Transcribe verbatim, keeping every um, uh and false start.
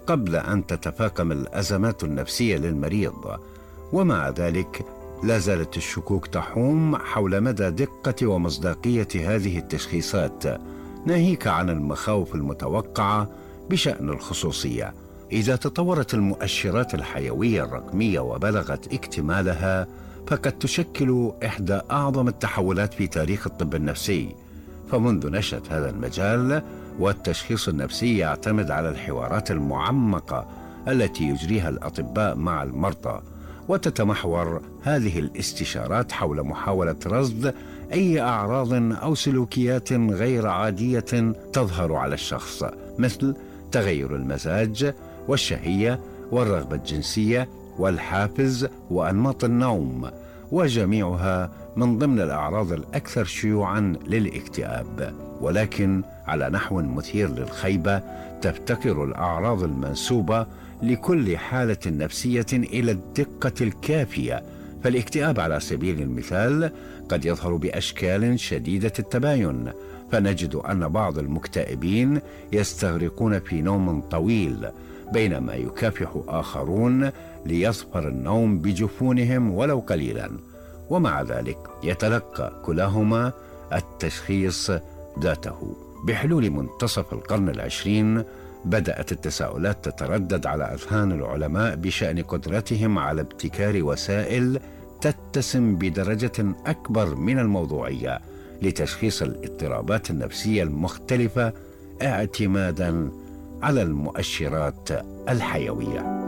قبل أن تتفاقم الأزمات النفسية للمريض. ومع ذلك لا زالت الشكوك تحوم حول مدى دقة ومصداقية هذه التشخيصات، ناهيك عن المخاوف المتوقعة بشأن الخصوصية. إذا تطورت المؤشرات الحيوية الرقمية وبلغت اكتمالها، فقد تشكل إحدى أعظم التحولات في تاريخ الطب النفسي. فمنذ نشأة هذا المجال والتشخيص النفسي يعتمد على الحوارات المعمقة التي يجريها الأطباء مع المرضى، وتتمحور هذه الاستشارات حول محاولة رصد أي أعراض أو سلوكيات غير عادية تظهر على الشخص، مثل تغير المزاج والشهية والرغبة الجنسية والحافز وأنماط النوم، وجميعها من ضمن الأعراض الأكثر شيوعاً للاكتئاب. ولكن على نحو مثير للخيبة، تفتقر الأعراض المنسوبة لكل حالة نفسية إلى الدقة الكافية. فالاكتئاب على سبيل المثال قد يظهر بأشكال شديدة التباين، فنجد أن بعض المكتئبين يستغرقون في نوم طويل، بينما يكافح آخرون ليظفر النوم بجفونهم ولو قليلا. ومع ذلك يتلقى كلاهما التشخيص ذاته. بحلول منتصف القرن العشرين بدأت التساؤلات تتردد على أذهان العلماء بشأن قدرتهم على ابتكار وسائل تتسم بدرجة أكبر من الموضوعية لتشخيص الاضطرابات النفسية المختلفة اعتمادا على المؤشرات الحيوية.